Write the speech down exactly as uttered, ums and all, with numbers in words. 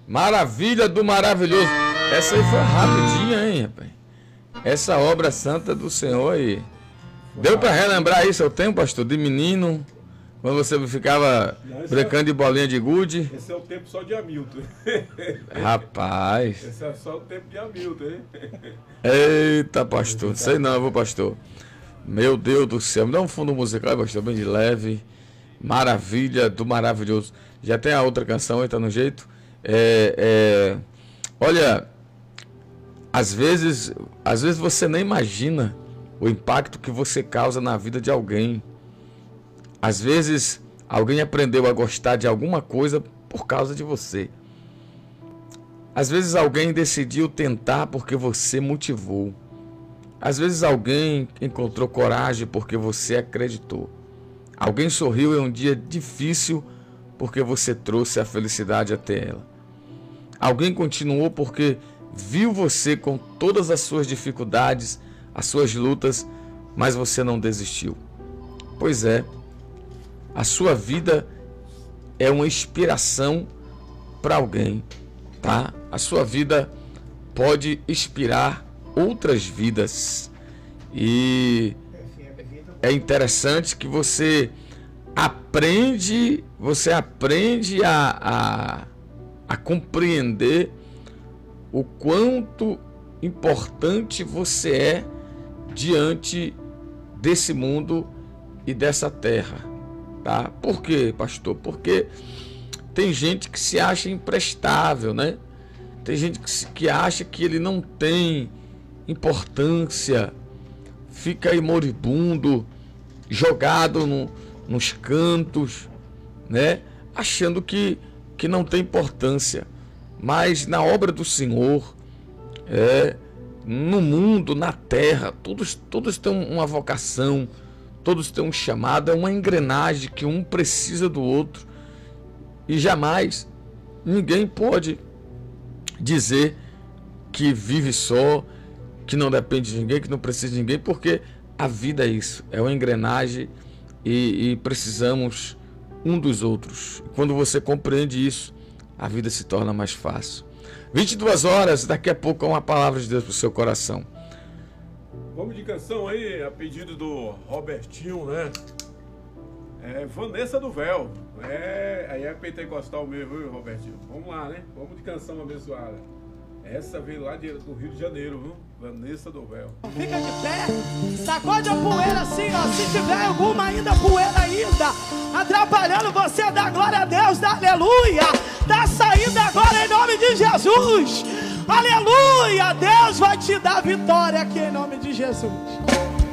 Maravilha do maravilhoso. Essa aí foi rapidinha, hein, rapaz? Essa obra santa do Senhor aí. Deu pra relembrar isso ao tempo, pastor? De menino, quando você ficava Não, brincando é... de bolinha de gude. Esse é o tempo só de Hamilton. Rapaz. Esse é só o tempo de Hamilton, hein? Eita, pastor. Não sei não, viu, pastor? Meu Deus do céu. Me dá um fundo musical, pastor, bem de leve. Maravilha do maravilhoso. Já tem a outra canção aí, tá no jeito? É, é... Olha, às vezes, às vezes você nem imagina o impacto que você causa na vida de alguém. Às vezes, alguém aprendeu a gostar de alguma coisa por causa de você. Às vezes, alguém decidiu tentar porque você motivou. Às vezes, alguém encontrou coragem porque você acreditou. Alguém sorriu em um dia difícil porque você trouxe a felicidade até ela. Alguém continuou porque viu você com todas as suas dificuldades, as suas lutas, mas você não desistiu. Pois é, a sua vida é uma inspiração para alguém, tá? A sua vida pode inspirar outras vidas. E é interessante que você aprende, você aprende a, a a compreender o quanto importante você é diante desse mundo e dessa terra, tá? Por quê, pastor? Porque tem gente que se acha imprestável, né? Tem gente que, se, que acha que ele não tem importância, fica aí moribundo, jogado no, nos cantos, né? Achando que que não tem importância, mas na obra do Senhor, é, no mundo, na terra, todos, todos têm uma vocação, todos têm um chamado, é uma engrenagem que um precisa do outro, e jamais ninguém pode dizer que vive só, que não depende de ninguém, que não precisa de ninguém, porque a vida é isso, é uma engrenagem e, e precisamos um dos outros. Quando você compreende isso, a vida se torna mais fácil. vinte e duas horas, daqui a pouco uma palavra de Deus para o seu coração. Vamos de canção aí, a pedido do Robertinho, né? É Vanessa do Véu. É, aí é pentecostal mesmo, viu, Robertinho? Vamos lá, né? Vamos de canção abençoada. Essa veio lá de, do Rio de Janeiro, viu? Vanessa do Véu. Fica de pé, sacode a poeira assim, ó. Se tiver alguma ainda poeira ainda atrapalhando você, dá glória a Deus, dá aleluia. Tá saindo agora em nome de Jesus. Aleluia, Deus vai te dar vitória aqui em nome de Jesus.